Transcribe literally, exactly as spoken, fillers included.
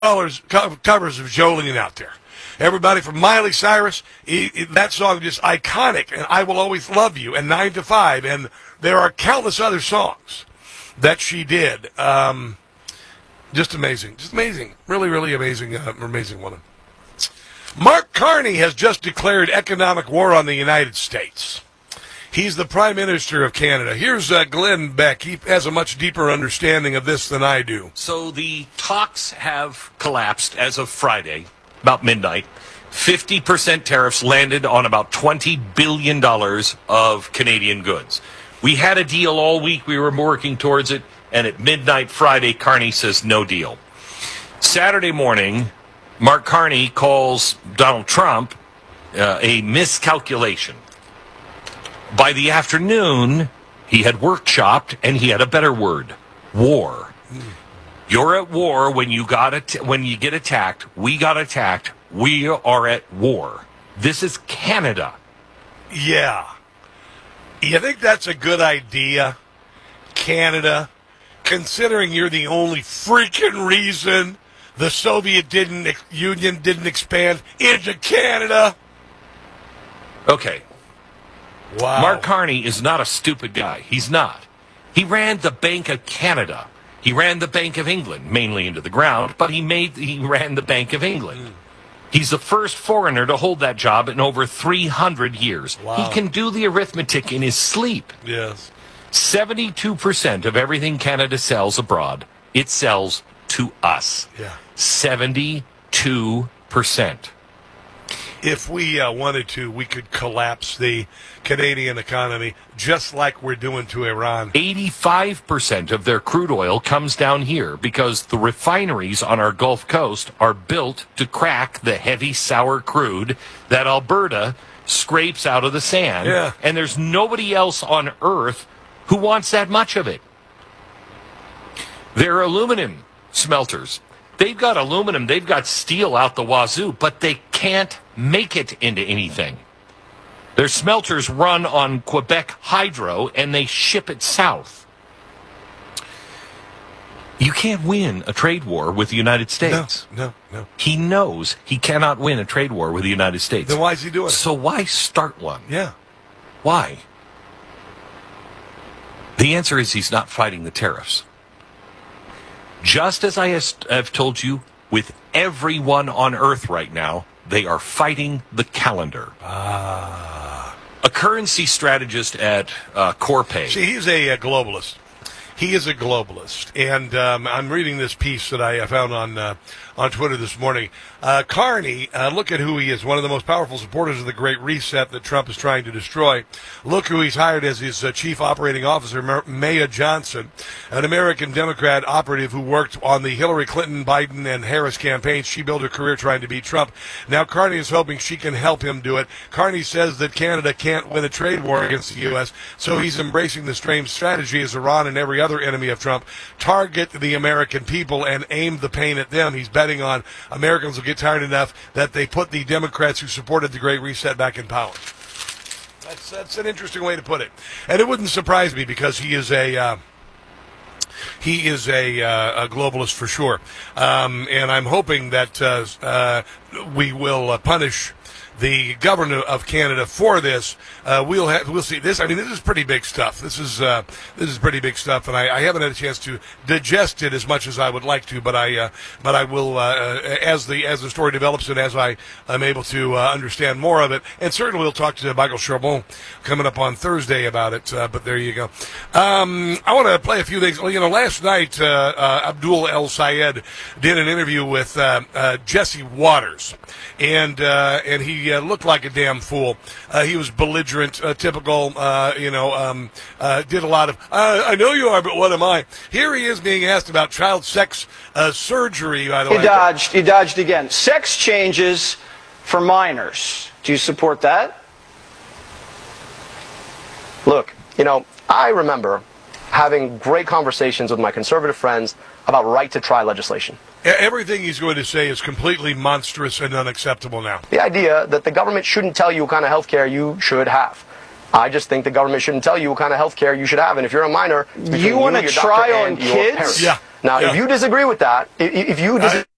colors, co- covers of Jolene out there. Everybody from Miley Cyrus, he, he, that song is just iconic, and I Will Always Love You, and Nine to Five, and there are countless other songs that she did. Um, just amazing, just amazing, really, really amazing, uh, amazing woman. Mark Carney has just declared economic war on the United States. He's the Prime Minister of Canada. Here's uh, Glenn Beck. He has a much deeper understanding of this than I do. So the talks have collapsed as of Friday, about midnight. fifty percent tariffs landed on about twenty billion dollars of Canadian goods. We had a deal all week. We were working towards it. And at midnight Friday, Carney says no deal. Saturday morning, Mark Carney calls Donald Trump uh, a miscalculation. By the afternoon, he had workshopped, and he had a better word: war. Mm. You're at war when you got at- when you get attacked. We got attacked. We are at war. This is Canada. Yeah. You think that's a good idea, Canada? Considering you're the only freaking reason the Soviet didn't Union didn't expand into Canada. Okay. Wow. Mark Carney is not a stupid guy. He's not. He ran the Bank of Canada. He ran the Bank of England, mainly into the ground, but he made he ran the Bank of England. Mm. He's the first foreigner to hold that job in over three hundred years. Wow. He can do the arithmetic in his sleep. Yes. seventy-two percent of everything Canada sells abroad, it sells to us. Yeah. seventy-two percent. If we uh, wanted to, we could collapse the Canadian economy just like we're doing to Iran. eighty-five percent of their crude oil comes down here because the refineries on our Gulf Coast are built to crack the heavy sour crude that Alberta scrapes out of the sand. Yeah. And there's nobody else on Earth who wants that much of it. They're aluminum smelters. They've got aluminum, they've got steel out the wazoo, but they can't make it into anything. Their smelters run on Quebec Hydro, and they ship it south. You can't win a trade war with the United States. No, no, no. He knows he cannot win a trade war with the United States. Then why is he doing it? So why start one? Yeah. Why? The answer is he's not fighting the tariffs. Just as I have told you, with everyone on Earth right now, they are fighting the calendar. Ah. A currency strategist at uh, Corpay. See, he's a, a globalist. He is a globalist. And um, I'm reading this piece that I found on uh, on Twitter this morning. Uh, Carney, uh, look at who he is, one of the most powerful supporters of the Great Reset that Trump is trying to destroy. Look who he's hired as his uh, chief operating officer, Mar- Maya Johnson, an American Democrat operative who worked on the Hillary Clinton, Biden, and Harris campaigns. She built her career trying to beat Trump. Now Carney is hoping she can help him do it. Carney says that Canada can't win a trade war against the U S, so he's embracing the same strategy as Iran and every other enemy of Trump: target the American people and aim the pain at them. He's betting on Americans will get tired enough that they put the Democrats who supported the Great Reset back in power. That's that's an interesting way to put it, and it wouldn't surprise me because he is a uh, he is a, uh, a globalist for sure, um, and I'm hoping that uh, uh, we will uh, punish the governor of Canada for this. Uh, we'll have, we'll see this. I mean, this is pretty big stuff. This is uh, this is pretty big stuff, and I, I haven't had a chance to digest it as much as I would like to. But I uh, but I will uh, as the as the story develops and as I am able to uh, understand more of it. And certainly we'll talk to Michael Charbon coming up on Thursday about it. Uh, but there you go. Um, I want to play a few things. You know, last night uh, uh, Abdul El Sayed did an interview with uh, uh, Jesse Waters, and uh, and he. Uh, looked like a damn fool. Uh, he was belligerent, uh, typical, uh, you know, um, uh, did a lot of, uh, I know you are, but what am I? Here he is being asked about child sex uh, surgery, by the he way. He dodged. He dodged again. Sex changes for minors. Do you support that? Look, you know, I remember having great conversations with my conservative friends about right-to-try legislation. Everything he's going to say is completely monstrous and unacceptable now. The idea that the government shouldn't tell you what kind of health care you should have. I just think the government shouldn't tell you what kind of health care you should have. And if you're a minor, you want to try on kids? Yeah. Now, yeah. if you disagree with that, if, if you disagree...